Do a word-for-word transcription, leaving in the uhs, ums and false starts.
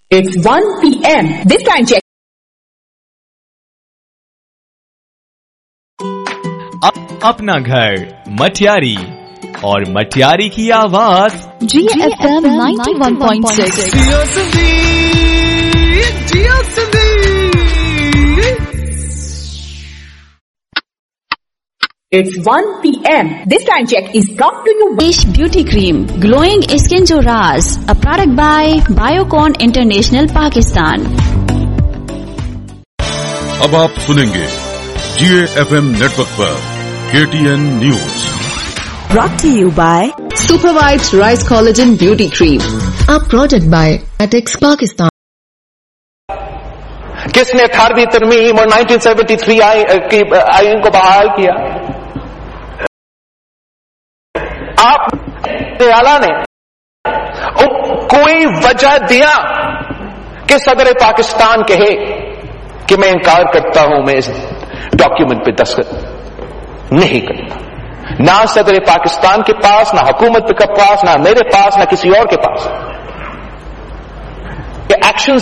It's one p m This time check. Up, अपना घर मटियारी और मटियारी की आवाज जी F M ninety one point six. It's one p m This time check is brought to you by Desh Beauty Cream, glowing skin जो राज, a product by Biocon International Pakistan. अब आप सुनेंगे जी F M network पर के T N news. Brought to you by Supervite Rice Collagen Beauty Cream, a product by Atex Pakistan. किसने अठारहवीं तरमीम और नाइनटीन सेवेंटी थ्री आई की आइन को बहाल किया? आप आला ने कोई वजह दिया कि सदर पाकिस्तान कहे कि मैं इंकार करता हूं, मैं इस डॉक्यूमेंट पे दस्तखत नहीं करता। ना सदर पाकिस्तान के पास, ना हुकूमत के पास, ना मेरे पास, ना किसी और के पास। ये एक्शन